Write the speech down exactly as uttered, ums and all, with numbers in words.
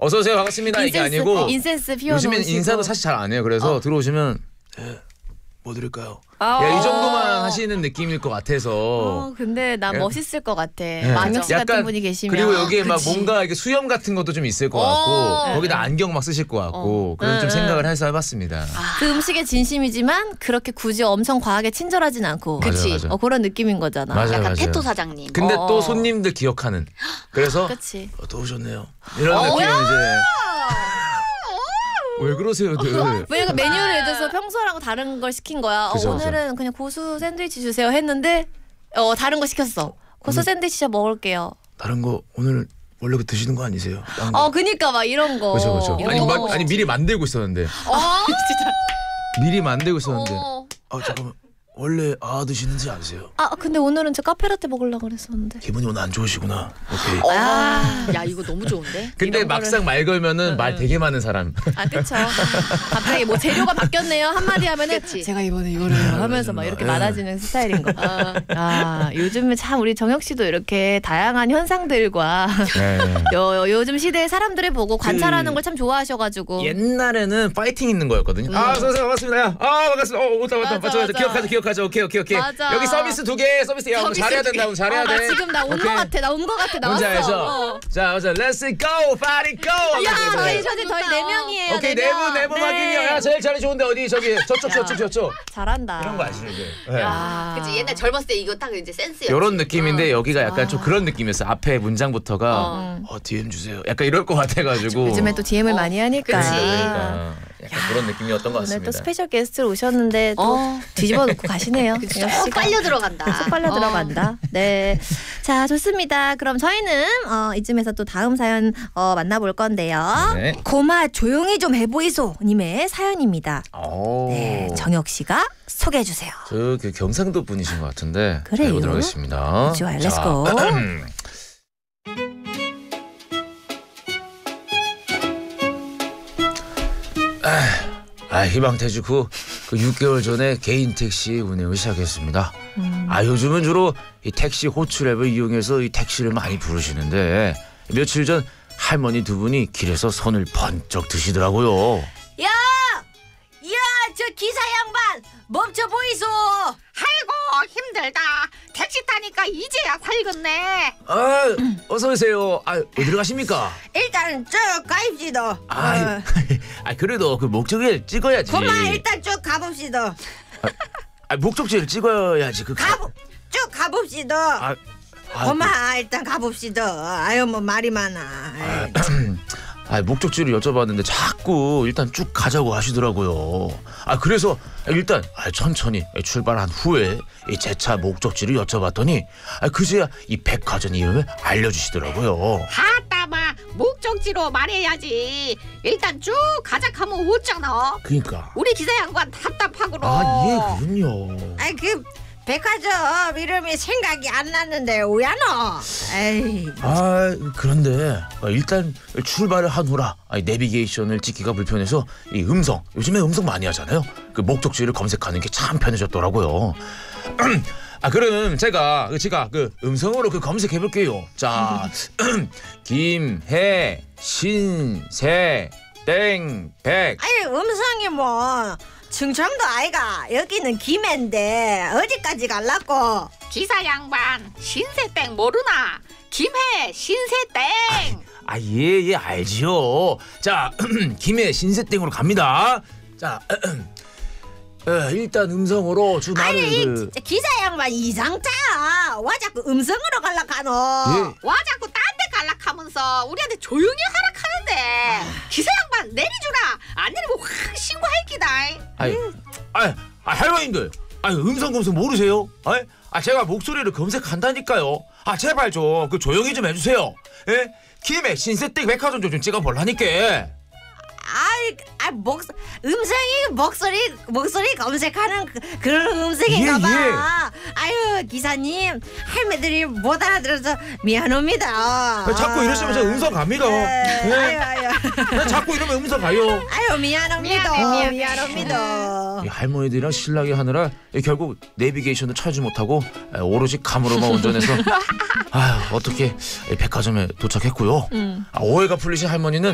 어서 오세요 반갑습니다 이게 인센스, 아니고 인센스 피워 요즘엔 놓으시고. 인사도 사실 잘 안 해요. 그래서 어. 들어오시면 예, 뭐 드릴까요? 아, 야, 이 어. 정도만 하시는 느낌일 것 같아서. 어, 근데 나 예. 멋있을 것 같아. 예. 만혁 씨 같은 약간 분이 계시면. 그리고 여기에 막 그치. 뭔가 이렇게 수염 같은 것도 좀 있을 것 어. 같고 거기다 예. 안경 막 쓰실 것 같고 어. 그래서 좀 예, 생각을 해서 해봤습니다. 그 음식에 진심이지만 그렇게 굳이 엄청 과하게 친절하진 않고. 맞아요, 그치. 맞아요. 어, 그런 느낌인 거잖아. 맞아요, 약간 맞아요. 테토 사장님. 근데 어. 또 손님들 기억하는. 그래서 그치. 어, 또 오셨네요. 이런 어, 느낌은 이제. 왜 그러세요들? 왜냐면 메뉴를 예를 들어서 평소랑 다른 걸 시킨 거야. 그죠, 어, 오늘은 그냥 고수 샌드위치 주세요 했는데 어 다른 거 시켰어. 고수 오늘- 샌드위치 저 먹을게요. 다른 거 오늘 원래 그 드시는 거 아니세요? 딴 거. 어 그니까 막 이런 거. 그렇죠, 그렇죠. 이런 아니, 거 마, 먹고 아니 싶지. 미리 만들고 있었는데. 어 진짜. 미리 만들고 있었는데. 어. 아 잠깐만. 원래 아 드시는지 아세요? 아 근데 오늘은 저 카페라떼 먹으려고 그랬었는데. 기분이 오늘 안 좋으시구나. 오케이. 아, 야 이거 너무 좋은데. 근데 이런 막상 말 걸면은 말 되게 많은 사람. 아 그쵸. 갑자기 뭐 재료가 바뀌었네요 한마디 하면은 그치. 제가 이번에 이거를 하면서 막 이렇게 예. 많아지는 스타일인 거. 아 요즘에 참 우리 정혁 씨도 이렇게 다양한 현상들과 네. 요, 요, 요즘 시대의 사람들을 보고 관찰하는 그 걸 참 좋아하셔가지고. 옛날에는 파이팅 있는 거였거든요. 음. 아, 선생님 반갑습니다. 야. 아, 반갑습니다. 어, 왔다, 왔다. 맞아, 맞아, 맞아. 맞아. 기억하죠, 기억하죠. 오케이, 오케이, 오케이. 맞아. 여기 서비스 두 개, 서비스. 야, 오늘 서비스 잘해야 두 된다, 오늘 잘해야 어, 돼. 나 지금 나 온 거 오케이. 같아. 나 온 거 같아. 뭔지 나왔어. 알죠? 어. 자, 맞아. Let's go, party go. 야, 하면서 저희 이제. 저희 저희 네 명이에요. 오케이, 네 네 명. 분, 네 분 네. 확인이요. 야, 제일 잘해 좋은데 어디 저기 저쪽, 야. 저쪽, 저쪽. 잘한다. 이런 거 아시죠, 이제? 네. 야. 그치 옛날 젊었을 때 이거 딱 이제 센스였지. 이런 느낌인데 여기가 약간 아. 좀 그런 느낌이었어. 앞에 문장부터가 어. 어, 디엠 주세요. 약간 이럴 것 같아가지고. 요즘에 또 디엠을 어, 많이 하니까. 그치. 그러니까 약간 그런 느낌이었던 것 오늘 같습니다. 또 스페셜 게스트로 오셨는데 또 어. 뒤집어 놓고 가시네요. 그치, 정혁 쏙 씨가. 빨려 들어간다. 쏙 빨려 어. 들어간다. 네. 자, 좋습니다. 그럼 저희는 어, 이쯤에서 또 다음 사연 어, 만나볼 건데요. 네. 고마 조용히 좀 해보이소 님의 사연입니다. 오. 네, 정혁 씨가 소개해 주세요. 저 그 경상도 분이신 것 같은데 그래요? 해보도록 하겠습니다. 좋아요. 자, 렛츠고. 아, 희망퇴직 후 그 육 개월 전에 개인 택시 운행을 시작했습니다. 음. 아, 요즘은 주로 이 택시 호출앱을 이용해서 이 택시를 많이 부르시는데 며칠 전 할머니 두 분이 길에서 손을 번쩍 드시더라고요. 야! 야, 저 기사 양반 멈춰 보이소. 아이고 힘들다. 택시 타니까 이제야 살겠네. 아, 어서 오세요. 아, 어디로 가십니까? 일단 쭉 가입시다. 아, 아 그래도 그 목적지를 찍어야지. 그만 일단 쭉 가봅시다. 아, 목적지를 찍어야지. 그 가보 쭉 가봅시다. 아, 아, 그만 일단 가봅시다. 아유 뭐 말이 많아. 아이. 아, 목적지를 여쭤봤는데 자꾸 일단 쭉 가자고 하시더라고요. 아, 그래서 일단 아, 천천히 출발한 후에 이 제 차 목적지를 여쭤봤더니 아, 그제야 이 백화점 이름을 알려주시더라고요. 하따마 목적지로 말해야지. 일단 쭉 가자 하면 웃잖아. 그러니까 우리 기사 양반 답답하구로. 아, 예, 그럼요. 아이 그 백화점 이름이 생각이 안 났는데 왜노? 에이. 아, 그런데 일단 출발을 한 후라 내비게이션을 찍기가 불편해서 이 음성, 요즘에 음성 많이 하잖아요. 그 목적지를 검색하는 게 참 편해졌더라고요. 아, 그럼 제가 제가 그 음성으로 그 검색해 볼게요. 자, 김해 신세 땡백. 아니 음성이 뭐 충청도 아이가 여기는 김해인데 어디까지 갈라고? 기사 양반 신세땡 모르나? 김해 신세땡. 아, 예, 예, 알지요. 자, 김해 신세땡으로 갑니다. 자, 어, 일단 음성으로 주 나를 아니 그 이 기사 양반 이상자. 와 자꾸 음성으로 갈라카노. 예. 와 자꾸 딴 데 갈락하면서 우리한테 조용히 하락하는데. 기사 양반 내리주라. 안 내리면 확 신고할기다. 아이, 아, 아, 할머님들, 아, 음성 검색 모르세요? 아, 아, 제가 목소리를 검색한다니까요. 아, 제발 좀 그 조용히 좀 해주세요. 예? 김해 신세댁 백화점 좀 찍어볼라니까. 아이, 아 목, 음성이 목소리 목소리 검색하는 그, 그런 음성인가봐. 예, 예. 아유 기사님 할매들이 못 알아들어서 미안합니다. 아, 자꾸 이러시면 제가 음성 갑니다. 예. 예? 아유 아유. 아, 자꾸 이러면 음성 가요. 아유 미안합니다. 미안해, 미안해. 미안합니다. 이 할머니들이랑 신랑이 하느라 결국 내비게이션을 찾지 못하고 오로지 감으로만 운전해서 아휴, 어떻게 백화점에 도착했고요. 아, 오해가 풀리신 할머니는